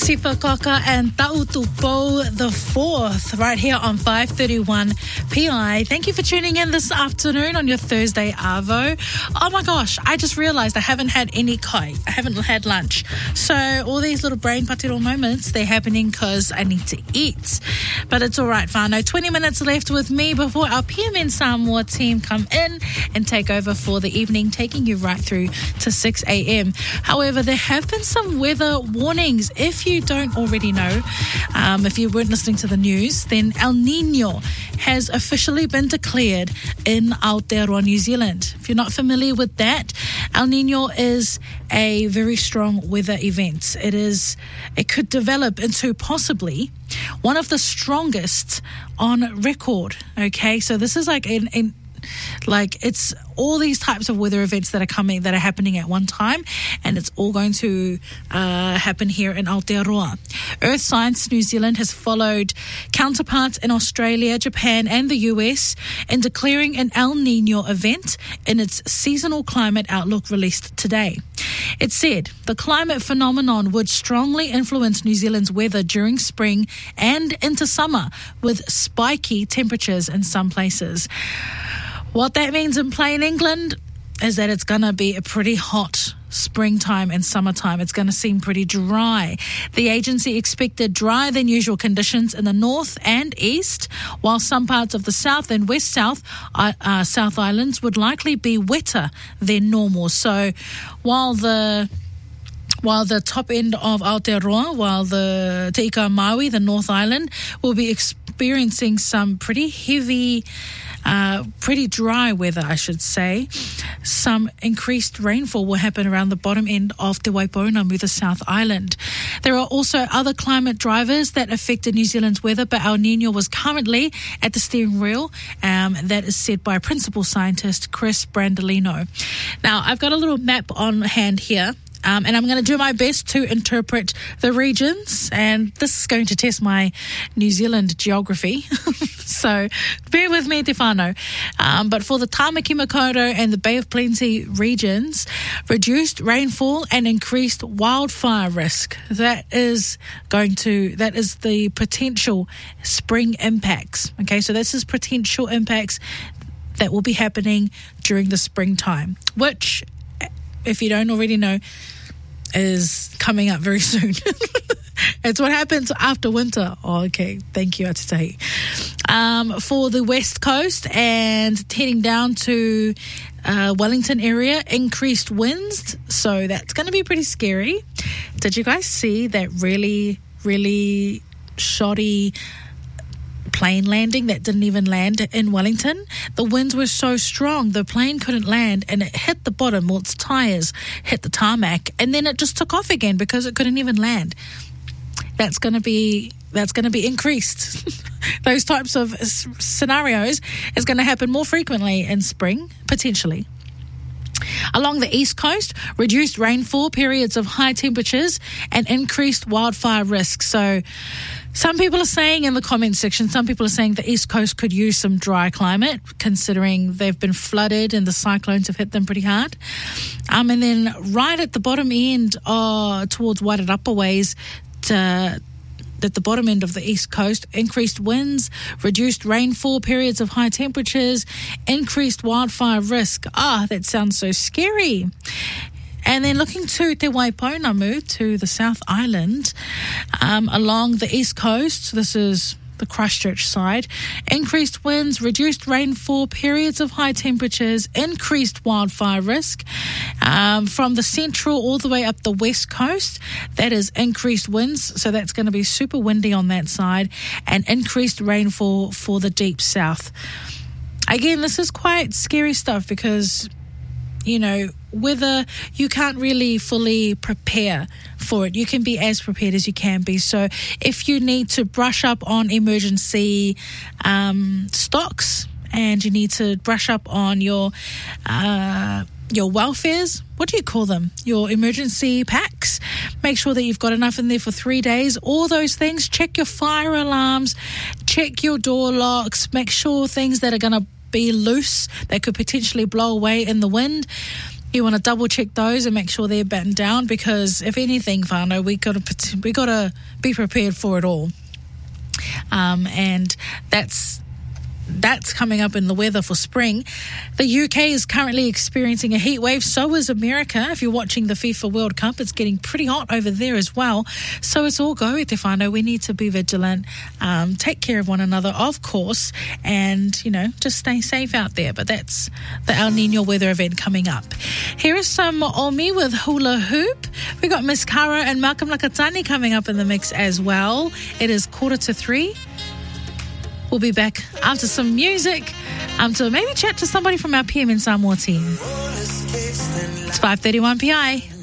Sifa Kaka and Tautupo the Fourth, right here on 531 PI. Thank you for tuning in this afternoon on your Thursday Arvo. Oh my gosh, I just realized I haven't had any kai. I haven't had lunch. So all these little brain patiro moments, they're happening because I need to eat. But it's all right, whānau. 20 minutes left with me before our PMN Samoa team come in and take over for the evening, taking you right through to 6 a.m. However, there have been some weather warnings. If you don't already know, if you weren't listening to the news, then El Nino has officially been declared in Aotearoa, New Zealand. If you're not familiar with that, El Nino is a very strong weather event. It could develop into possibly one of the strongest on record. Okay, so this is like it's all these types of weather events that are happening at one time, and it's all going to happen here in Aotearoa. Earth Science New Zealand has followed counterparts in Australia, Japan and the US in declaring an El Nino event in its seasonal climate outlook released today. It said the climate phenomenon would strongly influence New Zealand's weather during spring and into summer, with spiky temperatures in some places. What that means in plain England is that it's going to be a pretty hot springtime and summertime. It's going to seem pretty dry. The agency expected drier than usual conditions in the north and east, while some parts of the south and west south islands would likely be wetter than normal. So while the top end of Aotearoa, while the Te Ika Maui, the North Island, will be experiencing some pretty heavy, pretty dry weather, I should say. Some increased rainfall will happen around the bottom end of Te Waipounamu, the South Island. There are also other climate drivers that affected New Zealand's weather, but El Nino was currently at the steering wheel. That is said by principal scientist Chris Brandolino. Now, I've got a little map on hand here. And I'm going to do my best to interpret the regions, and this is going to test my New Zealand geography. So bear with me, te whānau. But for the Tāmaki Makaurau and the Bay of Plenty regions, reduced rainfall and increased wildfire risk. That is the potential spring impacts. Okay, so this is potential impacts that will be happening during the springtime, which, if you don't already know, is coming up very soon. It's what happens after winter. Oh, okay, thank you, Atitahi. For the west coast and heading down to Wellington area, increased winds, so that's going to be pretty scary. Did you guys see that really, really shoddy plane landing that didn't even land in Wellington? The winds were so strong the plane couldn't land, and it hit the bottom. Well, its tires hit the tarmac, and then it just took off again because it couldn't even land. That's going to be increased. Those types of scenarios is going to happen more frequently in spring, potentially. Along the east coast, reduced rainfall, periods of high temperatures, and increased wildfire risk. So some people are saying in the comment section, some people are saying the east coast could use some dry climate, considering they've been flooded and the cyclones have hit them pretty hard. And then right at the bottom end, towards Wairarapa ways, at the bottom end of the east coast, increased winds, reduced rainfall, periods of high temperatures, increased wildfire risk. That sounds so scary. And then looking to Te Waipounamu, to the South Island, along the east coast, this is the Christchurch side, increased winds, reduced rainfall, periods of high temperatures, increased wildfire risk. From the central all the way up the west coast, that is increased winds, so that's going to be super windy on that side, and increased rainfall for the deep south. Again, this is quite scary stuff because, you know, whether you can't really fully prepare for it. You can be as prepared as you can be. So if you need to brush up on emergency stocks, and you need to brush up on your welfares, what do you call them? Your emergency packs. Make sure that you've got enough in there for 3 days. All those things. Check your fire alarms. Check your door locks. Make sure things that are going to be loose, that could potentially blow away in the wind, You want to double check those and make sure they're battened down, because if anything, whānau, we got to be prepared for it all. And that's coming up in the weather for spring. The UK is currently experiencing a heat wave. So is America. If you're watching the FIFA World Cup, it's getting pretty hot over there as well. So it's all go, te whānau. We need to be vigilant, take care of one another, of course, and, just stay safe out there. But that's the El Niño weather event coming up. Here is some Omi with Hula Hoop. We got Miss Cara and Malcolm Lakatani coming up in the mix as well. It is 2:45. We'll be back after some music to maybe chat to somebody from our PM in Samoa team. It's 5:31 PI.